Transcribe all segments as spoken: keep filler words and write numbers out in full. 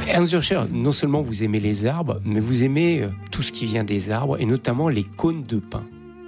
Ernst Zürcher, non seulement vous aimez les arbres, mais vous aimez tout ce qui vient des arbres, et notamment les cônes de pin.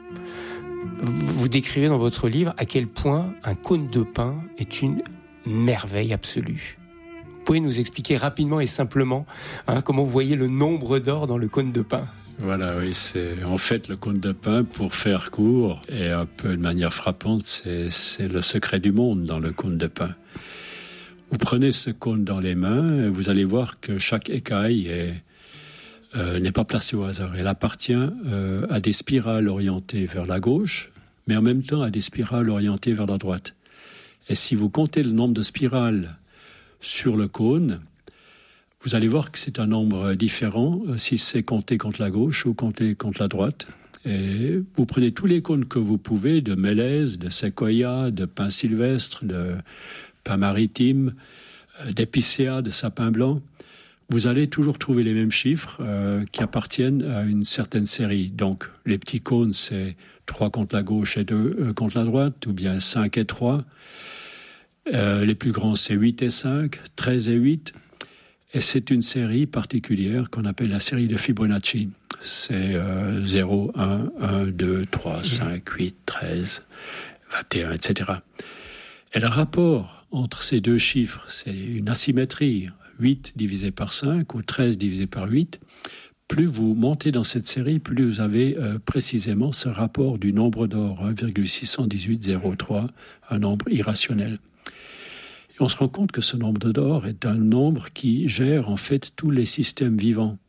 Vous décrivez dans votre livre à quel point un cône de pin est une merveille absolue. Vous pouvez nous expliquer rapidement et simplement hein, comment vous voyez le nombre d'or dans le cône de pin? Voilà, oui, c'est en fait le cône de pin, pour faire court et un peu de manière frappante, c'est, c'est le secret du monde dans le cône de pin. Vous prenez ce cône dans les mains, et vous allez voir que chaque écaille est, euh, n'est pas placée au hasard. Elle appartient euh, à des spirales orientées vers la gauche, mais en même temps à des spirales orientées vers la droite. Et si vous comptez le nombre de spirales sur le cône, vous allez voir que c'est un nombre différent si c'est compté contre la gauche ou compté contre la droite. Et vous prenez tous les cônes que vous pouvez, de mélèze, de séquoia, de pin sylvestre, de pin maritime, d'épicéa, de sapin blanc. Vous allez toujours trouver les mêmes chiffres euh, qui appartiennent à une certaine série. Donc, les petits cônes, c'est trois contre la gauche et deux euh, contre la droite, ou bien cinq et trois. Euh, les plus grands, c'est huit et cinq, treize et huit. Et c'est une série particulière qu'on appelle la série de Fibonacci. C'est euh, zéro, un, un, deux, trois, cinq, huit, treize, vingt et un, et cetera. Et le rapport entre ces deux chiffres, c'est une asymétrie. huit divisé par cinq ou treize divisé par huit. Plus vous montez dans cette série, plus vous avez euh, précisément ce rapport du nombre d'or, un virgule six cent dix-huit zéro trois, un nombre irrationnel. Et on se rend compte que ce nombre d'or est un nombre qui gère en fait tous les systèmes vivants.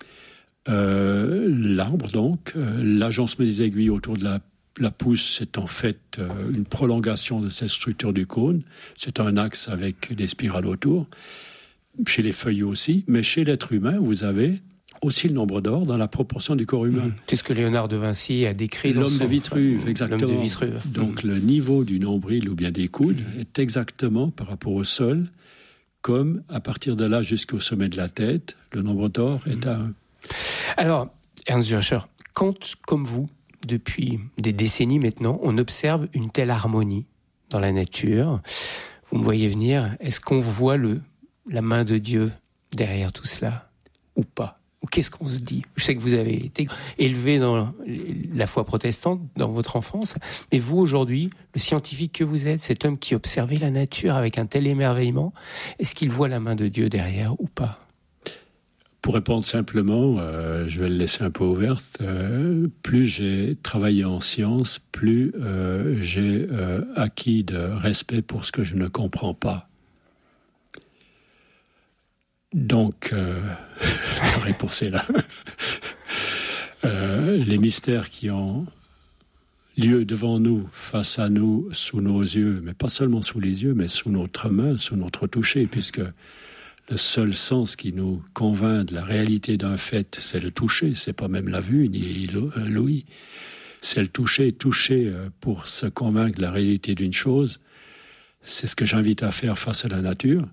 Euh, l'arbre donc, euh, l'agencement des aiguilles autour de la La pousse, c'est en fait euh, une prolongation de cette structure du cône. C'est un axe avec des spirales autour. Chez les feuilles aussi, mais chez l'être humain, vous avez aussi le nombre d'or dans la proportion du corps humain. Mmh. C'est ce que Léonard de Vinci a décrit dans l'homme son... de Vitruve, exactement. L'homme de Vitruve. Donc mmh. le niveau du nombril ou bien des coudes mmh. est exactement par rapport au sol, comme à partir de là jusqu'au sommet de la tête, le nombre d'or mmh. est à un. Alors, Ernst Zürcher, quand, comme vous, depuis des décennies maintenant, on observe une telle harmonie dans la nature. Vous me voyez venir. Est-ce qu'on voit le, la main de Dieu derrière tout cela ou pas? Ou qu'est-ce qu'on se dit? Je sais que vous avez été élevé dans la foi protestante dans votre enfance, mais vous aujourd'hui, le scientifique que vous êtes, cet homme qui observait la nature avec un tel émerveillement, est-ce qu'il voit la main de Dieu derrière ou pas? Pour répondre simplement, euh, je vais le laisser un peu ouverte, euh, plus j'ai travaillé en sciences, plus euh, j'ai euh, acquis de respect pour ce que je ne comprends pas. Donc, euh, la réponse est là. euh, les mystères qui ont lieu devant nous, face à nous, sous nos yeux, mais pas seulement sous les yeux, mais sous notre main, sous notre toucher, puisque le seul sens qui nous convainc de la réalité d'un fait, c'est le toucher. C'est pas même la vue ni l'ouïe. C'est le toucher. Toucher pour se convaincre de la réalité d'une chose, c'est ce que j'invite à faire face à la nature.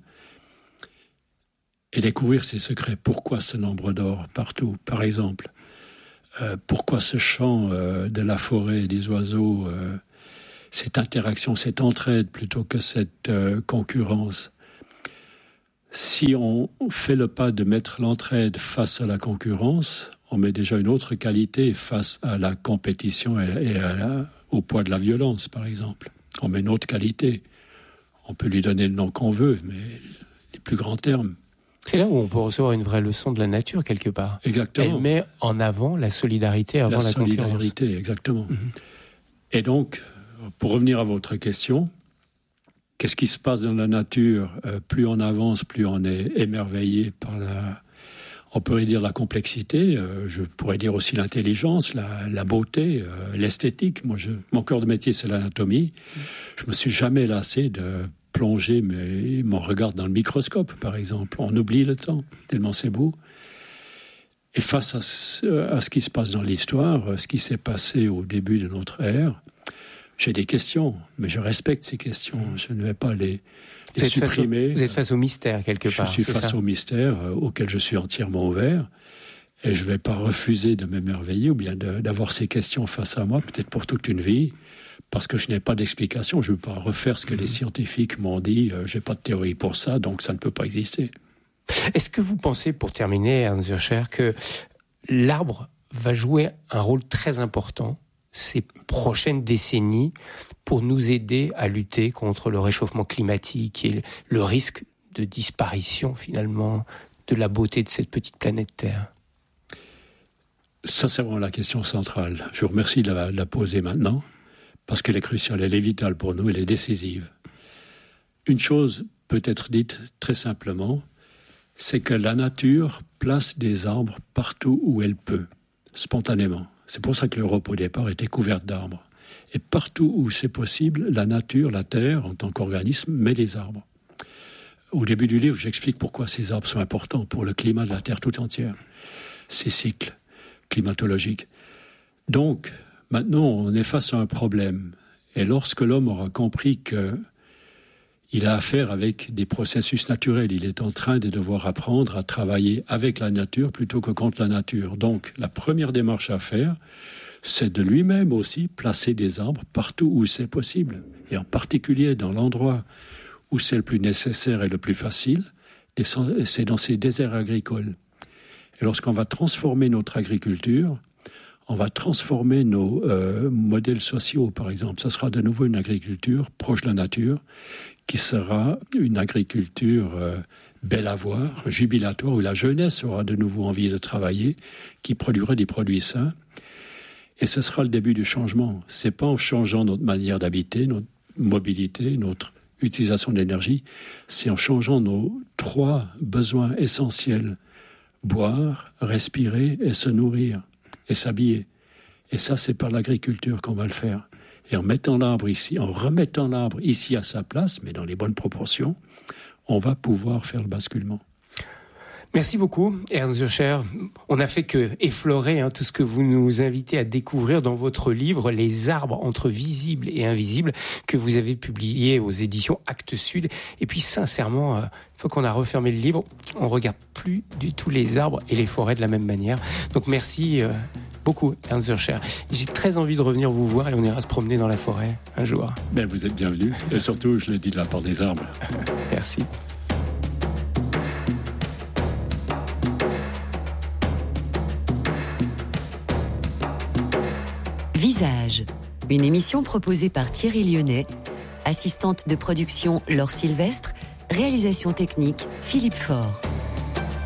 Et découvrir ses secrets. Pourquoi ce nombre d'or partout, par exemple? euh, Pourquoi ce chant euh, de la forêt, des oiseaux, euh, cette interaction, cette entraide, plutôt que cette euh, concurrence? Si on fait le pas de mettre l'entraide face à la concurrence, on met déjà une autre qualité face à la compétition et à la, au poids de la violence, par exemple. On met une autre qualité. On peut lui donner le nom qu'on veut, mais les plus grands termes. C'est là où on peut recevoir une vraie leçon de la nature, quelque part. Exactement. Elle met en avant la solidarité avant la, la concurrence. La solidarité, exactement. Mm-hmm. Et donc, pour revenir à votre question, qu'est-ce qui se passe dans la nature? euh, Plus on avance, plus on est émerveillé par la, on pourrait dire la complexité, euh, je pourrais dire aussi l'intelligence, la, la beauté, euh, l'esthétique. Moi, je, mon cœur de métier, c'est l'anatomie. Je me suis jamais lassé de plonger mes, mon regard dans le microscope, par exemple. On oublie le temps, tellement c'est beau. Et face à ce, à ce qui se passe dans l'histoire, ce qui s'est passé au début de notre ère, j'ai des questions, mais je respecte ces questions. Je ne vais pas les, les vous supprimer. Au, vous êtes face au mystère, quelque part. Je suis face ça au mystère euh, auquel je suis entièrement ouvert. Et je ne vais pas refuser de m'émerveiller ou bien de, d'avoir ces questions face à moi, peut-être pour toute une vie, parce que je n'ai pas d'explication. Je ne veux pas refaire ce que mmh. les scientifiques m'ont dit. Euh, je n'ai pas de théorie pour ça, donc ça ne peut pas exister. Est-ce que vous pensez, pour terminer, Ernst Zürcher, que l'arbre va jouer un rôle très important ces prochaines décennies pour nous aider à lutter contre le réchauffement climatique et le risque de disparition, finalement, de la beauté de cette petite planète Terre? Ça, c'est vraiment la question centrale. Je vous remercie de la, de la poser maintenant, parce qu'elle est cruciale, elle est vitale pour nous, elle est décisive. Une chose peut être dite très simplement, c'est que la nature place des arbres partout où elle peut, spontanément. C'est pour ça que l'Europe, au départ, était couverte d'arbres. Et partout où c'est possible, la nature, la terre, en tant qu'organisme, met des arbres. Au début du livre, j'explique pourquoi ces arbres sont importants pour le climat de la Terre tout entière, ces cycles climatologiques. Donc, maintenant, on est face à un problème. Et lorsque l'homme aura compris que il a affaire avec des processus naturels. Il est en train de devoir apprendre à travailler avec la nature plutôt que contre la nature. Donc, la première démarche à faire, c'est de lui-même aussi placer des arbres partout où c'est possible. Et en particulier dans l'endroit où c'est le plus nécessaire et le plus facile, et c'est dans ces déserts agricoles. Et lorsqu'on va transformer notre agriculture, on va transformer nos euh, modèles sociaux, par exemple. Ça sera de nouveau une agriculture proche de la nature, qui sera une agriculture euh, belle à voir, jubilatoire, où la jeunesse aura de nouveau envie de travailler, qui produira des produits sains. Et ce sera le début du changement. Ce n'est pas en changeant notre manière d'habiter, notre mobilité, notre utilisation d'énergie, c'est en changeant nos trois besoins essentiels, boire, respirer et se nourrir, et s'habiller. Et ça, c'est par l'agriculture qu'on va le faire. Et en mettant l'arbre ici, en remettant l'arbre ici à sa place, mais dans les bonnes proportions, on va pouvoir faire le basculement. Merci beaucoup, Ernst Zürcher. On n'a fait que effleurer hein, tout ce que vous nous invitez à découvrir dans votre livre « Les arbres entre visibles et invisibles » que vous avez publié aux éditions Actes Sud. Et puis, sincèrement, une fois qu'on a refermé le livre, on ne regarde plus du tout les arbres et les forêts de la même manière. Donc, merci euh, beaucoup, Ernst Zürcher. J'ai très envie de revenir vous voir et on ira se promener dans la forêt un jour. Ben, vous êtes bienvenue. Et surtout, je le dis de la part des arbres. Merci. Visage, une émission proposée par Thierry Lyonnais, assistante de production Laure Sylvestre, réalisation technique Philippe Faure.